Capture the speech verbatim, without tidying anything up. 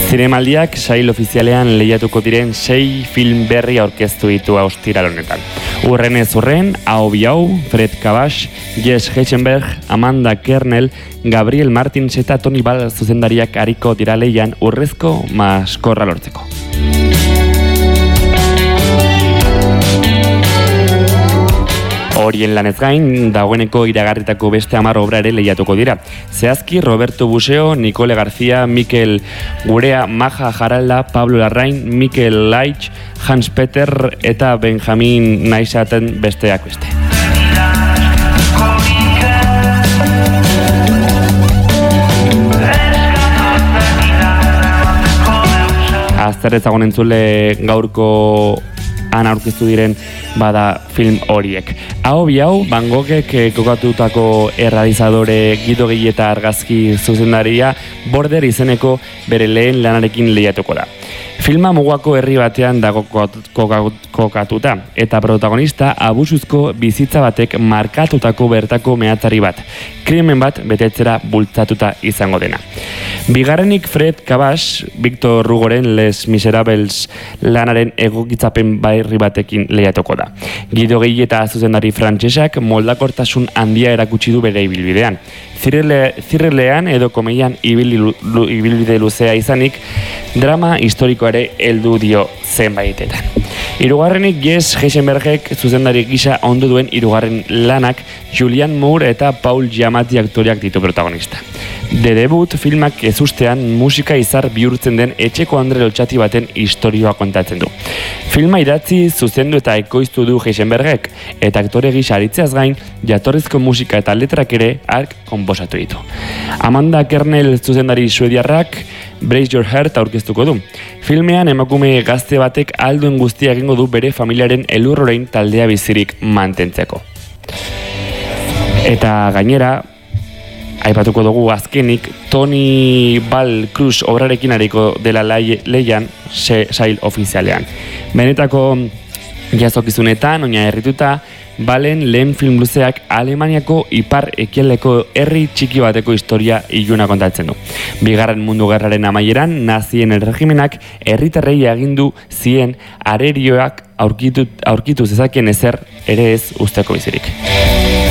Zinemaldiak sail ofizialean lehiatuko diren sei film berri aurkeztu ditu ostiral honetan. Urrenez urren, Hau bi hau, Fred Kabash, Jess Heisenberg, Amanda Kernel, Gabriel Martins eta Tony Ball zuzendariak ariko dira lehian urrezko maskorra lortzeko. Horien lanez gain, dagoeneko iragarritako beste hamar obra ere lehiatuko dira. Zehazki, Roberto Buseo, Nicole García, Mikel Gurea, Maja Jaralda, Pablo Larrain, Mikel Laich, Hans Peter eta Benjamin Naisaten besteak beste. Azter ezagun entzule gaurko han aurkeztu diren bada film horiek. Hau bi hau, Van Goghek kokatutako errealizadore Guido Gil eta argazki zuzendaria Border izeneko bere lehen lanarekin lehiatuko da. Filma mugako herri batean dago kokatuta eta protagonista abusuzko bizitza batek markatutako bertako meatzari bat, krimen bat betetzera bultzatuta izango dena. Bigarrenik Fred Kabash, Victor Hugoren Les Miserables lanaren egokitzapen berri batekin lehiatuko da. Guido Gil eta zuzendari frantsesak moldakortasun handia erakutsi du bere ibilbidean. Zirrelean edo komedian ibilbide luzea izanik, drama historikoare heldu dio zenbaitetan. Hirugarrenik Jess Heisenbergek zuzendari gisa ondo duen hirugarren lanak Julianne Moore eta Paul Giamatti aktoreak ditu protagonista. De debut filmak ezustean musika izar bihurtzen den etxeko Andre Lotxati baten istorioa kontatzen du. Filma idatzi, zuzendu eta ekoiztu du Heisenbergek eta aktore gisa aritzeaz gain jatorrizko musika eta letrak ere ark konposatu ditu. Amanda Kernel zuzendari suediarrak Brace Your Heart aurkeztuko du. Filmean emakume gazte batek alduen guztia egingo du bere familiaren elurrorein taldea bizirik mantentzeko. Eta gainera, aipatuko dugu azkenik Tony Ball Cruz obrarekin ariko dela leian sail ofizialean. Benetako jazokizunetan, oina herrituta, Balen lehen film luzeak Alemaniako ipar ekialdeko herri txiki bateko historia iluna kontatzen du. Bigarren mundu gerraren amaieran, nazien erregimenak herritarrei agindu zien arerioak aurkitu, aurkitu zezakien ezer ere ez usteko bizirik.